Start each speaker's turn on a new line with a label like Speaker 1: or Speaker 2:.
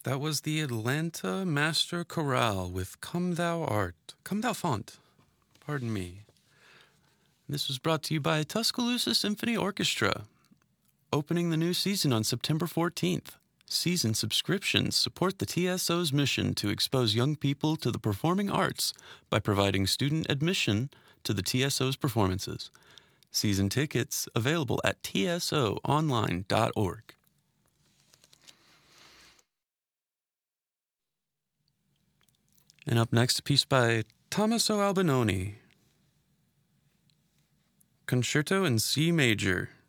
Speaker 1: That was the Atlanta Master Chorale with Come Thou Art. Come Thou Font. Pardon me. This was brought to you by Tuscaloosa Symphony Orchestra, opening the new season on September 14th. Season subscriptions support the TSO's mission to expose young people to the performing arts by providing student admission to the TSO's performances. Season tickets available at tsoonline.org. And up next, a piece by Tommaso Albinoni, Concerto in C Major.